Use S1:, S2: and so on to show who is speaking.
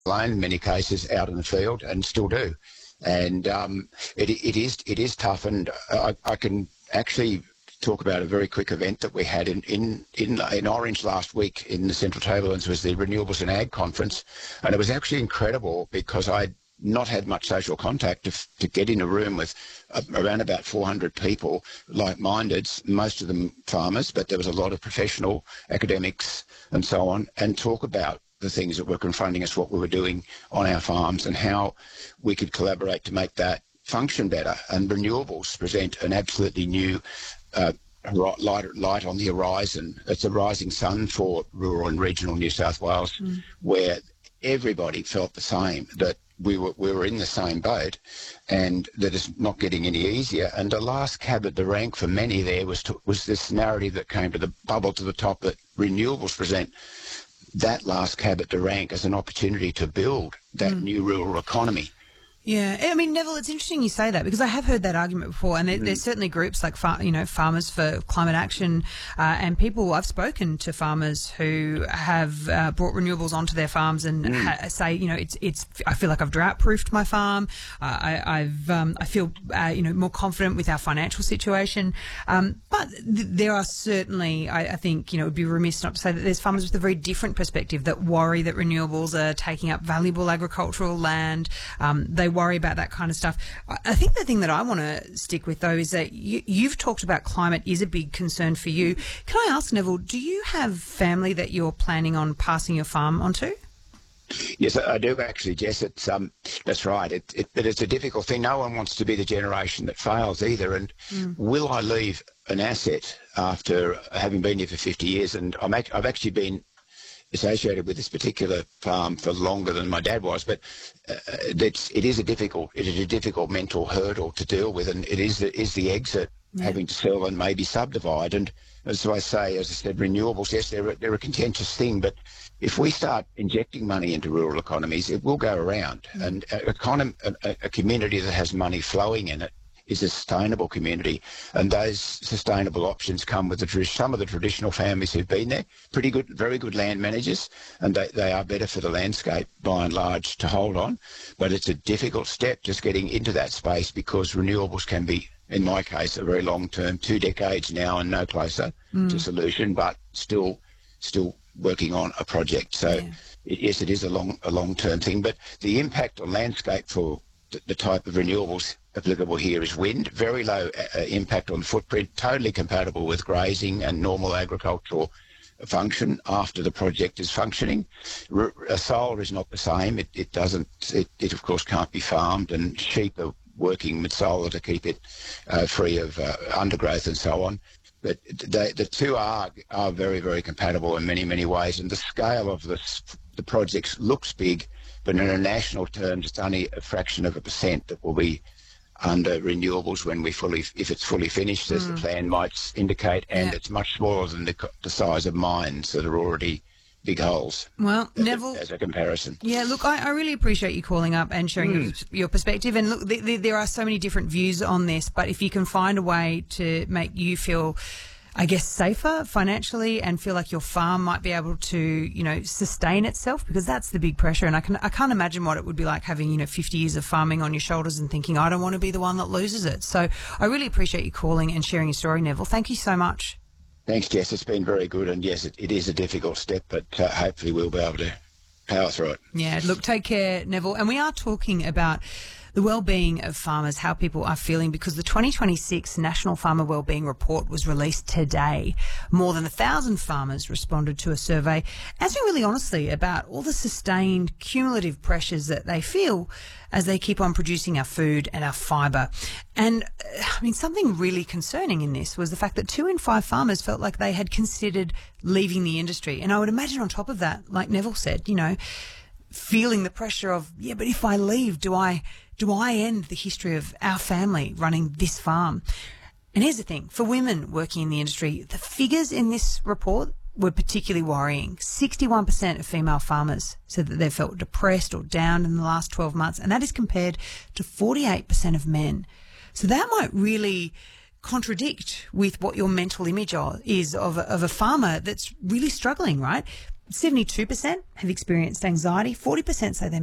S1: alone in many cases out in the field, and still do. And it is tough. And I can actually talk about a very quick event that we had in Orange last week in the Central Tablelands. Was the Renewables and Ag Conference, and it was actually incredible because I'd not had much social contact to get in a room with around about 400 people, like-minded, most of them farmers, but there was a lot of professional academics and so on, and talk about the things that were confronting us, what we were doing on our farms and how we could collaborate to make that function better. And renewables present an absolutely new light on the horizon. It's a rising sun for rural and regional New South Wales, where everybody felt the same, that we were in the same boat, and that it's not getting any easier. And the last cab at the rank for many there was this narrative that came to the bubble to the top, that renewables present that last cab at the rank as an opportunity to build that new rural economy.
S2: Yeah, I mean, Neville, it's interesting you say that, because I have heard that argument before, and there's certainly groups like Farmers for Climate Action, and people. I've spoken to farmers who have brought renewables onto their farms and say, it's. I feel like I've drought-proofed my farm. I feel more confident with our financial situation. But there are certainly, I think, it would be remiss not to say that there's farmers with a very different perspective that worry that renewables are taking up valuable agricultural land. They worry about that kind of stuff. I think the thing that I want to stick with, though, is that you've talked about climate is a big concern for you. Can I ask, Neville, do you have family that you're planning on passing your farm onto?
S1: Yes, I do actually, Jess. It's that's right. But it's a difficult thing. No one wants to be the generation that fails either. And will I leave an asset after having been here for 50 years? And I've actually been associated with this particular farm for longer than my dad was, but it is a difficult mental hurdle to deal with, and it is the exit, having to sell and maybe subdivide. And as I said, renewables, yes, they're a contentious thing, but if we start injecting money into rural economies, it will go around. And a community that has money flowing in it is a sustainable community, and those sustainable options come with some of the traditional families who've been there, very good land managers, and they are better for the landscape by and large to hold on. But it's a difficult step just getting into that space, because renewables can be, in my case, a very long term, 2 decades now and no closer to solution, but still working on a project. So yes, it is a long term thing, but the impact on landscape for the type of renewables applicable here is wind, very low impact on footprint, totally compatible with grazing and normal agricultural function after the project is functioning. Solar is not the same. It of course can't be farmed, and sheep are working with solar to keep it free of undergrowth and so on. But the two are very, very compatible in many, many ways, and the scale of the projects looks big, but in a national terms, it's only a fraction of a % that will be under renewables if it's fully finished, as the plan might indicate, and it's much smaller than the size of mines that are already big holes.
S2: Well, Neville,
S1: as a comparison.
S2: Yeah, look, I really appreciate you calling up and sharing your perspective. And look, there are so many different views on this, but if you can find a way to make you feel, I guess, safer financially and feel like your farm might be able to, sustain itself, because that's the big pressure. And I can't imagine what it would be like having, 50 years of farming on your shoulders and thinking, I don't want to be the one that loses it. So I really appreciate you calling and sharing your story, Neville. Thank you so much.
S1: Thanks, Jess. It's been very good. And yes, it is a difficult step, but hopefully we'll be able to power through it.
S2: Yeah, look, take care, Neville. And we are talking about the well-being of farmers, how people are feeling, because the 2026 National Farmer Wellbeing Report was released today. More than 1,000 farmers responded to a survey answering really honestly about all the sustained cumulative pressures that they feel as they keep on producing our food and our fibre. And, something really concerning in this was the fact that 2 in 5 farmers felt like they had considered leaving the industry. And I would imagine on top of that, like Neville said, feeling the pressure of, but if I leave, do I end the history of our family running this farm? And here's the thing, for women working in the industry, the figures in this report were particularly worrying. 61% of female farmers said that they felt depressed or down in the last 12 months, and that is compared to 48% of men. So that might really contradict with what your mental image is of a farmer that's really struggling, right? 72% have experienced anxiety. 40% say they